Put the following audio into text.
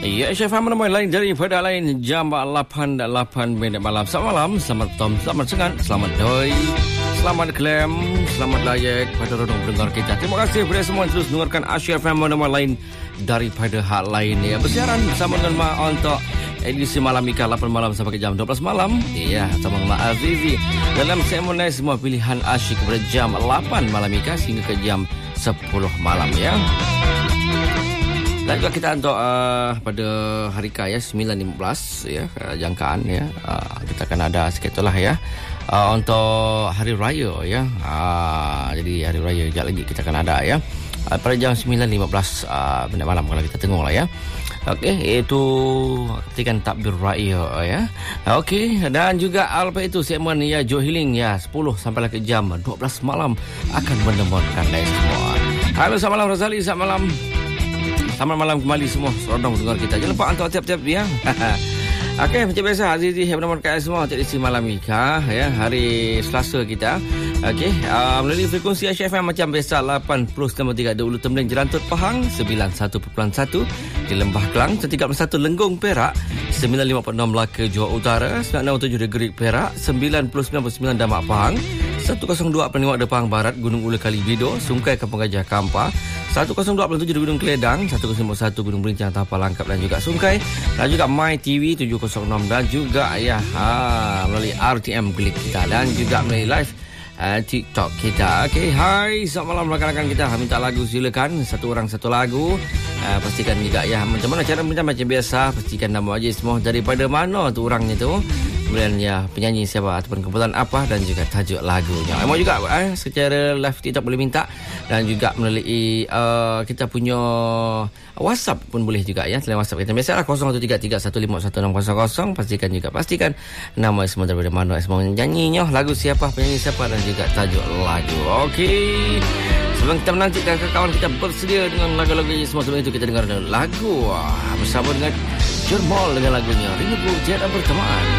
Ya, Chef Hamad lain daripada lain jam 8 minit malam. Selamat malam, selamat Tom, selamat Sengat, selamat Doi, selamat Clem, selamat Layak pada rodong pendengar kita. Terima kasih kepada semua yang terus mendengarkan Chef Hamad lain daripada hal lain. Ya, bersiaran bersama dengan Mak untuk edisi Malam Ika 8 malam sampai ke jam 12 malam. Ya, sama Mak Azizi dalam segmen semua pilihan asyik pada jam 8 malam Ika sehingga ke jam 10 malam ya. Dan juga kita untuk pada hari kaya 9.15 ya, jangkaan ya. Kita akan ada sikit lah ya. Untuk hari raya ya. Jadi hari raya sekejap lagi kita akan ada ya. Pada jam 9.15 minit malam kalau kita tengok lah ya. Okey, itu ketikan takbir raya ya. Okey, dan juga lepas itu segmen ya Joe Healing ya 10 sampai ke jam 12 malam akan menemukan anda semua. Halo, selamat malam Razali, selamat malam. Selamat malam kembali semua serodong dengar kita. Jangan lupa untuk tiap-tiap ya. Okey, macam biasa Azizi yang menemukan semua untuk edisi Malam Ika ya, hari Selasa kita. Okey, melalui frekuensi HFM macam biasa 89.3 di Ulu Tembeling Jerantut Pahang, 91.1 di Lembah Kelang, 131 Lenggong Perak, 956 Melaka Johor Utara, 967 di Gerik Perak, 99.9 Damak Pahang, 102 Peniwak Depang Barat, Gunung Ulu Kalibido, Sungkai Kampung Gajah Kampar, 102.7 di Gunung Keledang, 101 Gunung Berincang Tapal Langkap dan juga Sungkai, dan juga My TV 706 dan juga ya melalui RTM Klik kita dan juga melalui live TikTok kita. Okey, hai, selamat malam rakan-rakan kita. Minta lagu silakan, satu orang satu lagu. Pastikan juga ya macam mana cara macam biasa, pastikan nama aja semua daripada mana tu orangnya tu. Kemudian ya penyanyi siapa ataupun kumpulan apa dan juga tajuk lagunya. Mau juga secara live TikTok boleh minta dan juga melalui kita punya WhatsApp pun boleh juga ya. Selain WhatsApp kita biasalah 0133151600. Pastikan nama semua daripada mana semua penyanyinya, lagu siapa, penyanyi siapa dan juga tajuk lagu. Okey. Sebelum kita menantikan kawan kita bersedia dengan lagu-lagu ini semua, sebelum itu kita dengar lagu bersama dengan Jermol dengan lagunya Rindu Jeda Berteman.